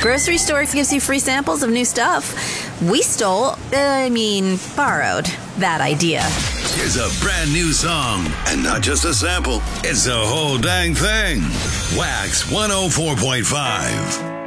Grocery store gives you free samples of new stuff. We borrowed that idea. Here's a brand new song, and not just a sample, it's the whole dang thing. Wax 104.5.